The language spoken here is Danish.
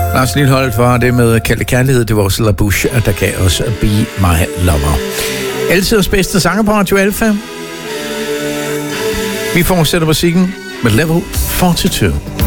Lars Lilholt var det med Kaldte Kærlighed. Det var også La Bouche, der gav os Be My Lover. Altidens bedste sanger på Radio Alfa. Vi fortsætter musikken med Level 42.